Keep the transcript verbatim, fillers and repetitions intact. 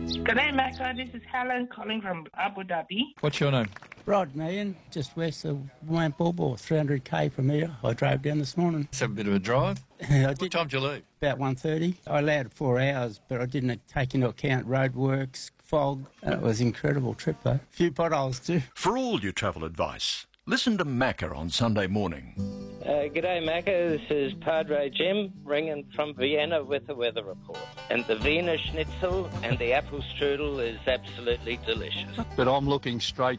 G'day, Macca. This is Helen calling from Abu Dhabi. What's your name? Rod Meehan, just west of Wampool, three hundred k from here. I drove down this morning. Let's have a bit of a drive. I What did time did you leave? about one thirty. I allowed four hours, but I didn't take into account roadworks, fog. And it was an incredible trip, though. A few potholes, too. For all your travel advice, listen to Macca on Sunday morning. Uh, g'day, Macca. This is Padre Jim ringing from Vienna with the weather report. And the Wiener Schnitzel and the apple strudel is absolutely delicious. But I'm looking straight